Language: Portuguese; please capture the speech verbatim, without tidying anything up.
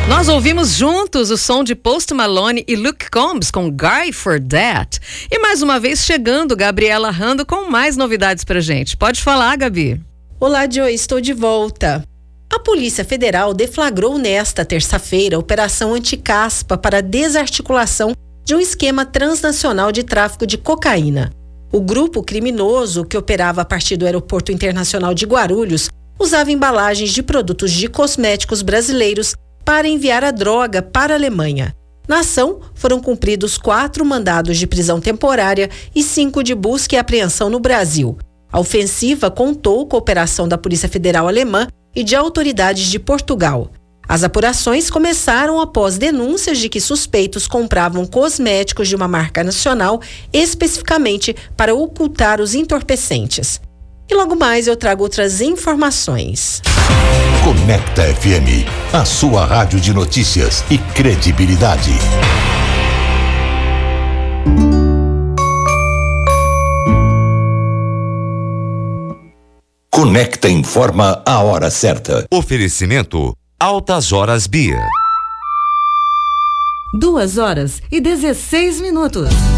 Nós ouvimos juntos o som de Post Malone e Luke Combs com Guy for That. E mais uma vez chegando Gabriela Rando com mais novidades pra gente. Pode falar, Gabi. Olá, Joy, estou de volta. A Polícia Federal deflagrou nesta terça-feira a Operação Anticaspa para a desarticulação de um esquema transnacional de tráfico de cocaína. O grupo criminoso, que operava a partir do Aeroporto Internacional de Guarulhos, usava embalagens de produtos de cosméticos brasileiros para enviar a droga para a Alemanha. Na ação, foram cumpridos quatro mandados de prisão temporária e cinco de busca e apreensão no Brasil. A ofensiva contou com a operação da Polícia Federal Alemã e de autoridades de Portugal. As apurações começaram após denúncias de que suspeitos compravam cosméticos de uma marca nacional especificamente para ocultar os entorpecentes. E logo mais eu trago outras informações. Conecta F M, a sua rádio de notícias e credibilidade. Conecta informa a hora certa. Oferecimento Altas Horas Bia. Duas horas e dezesseis minutos.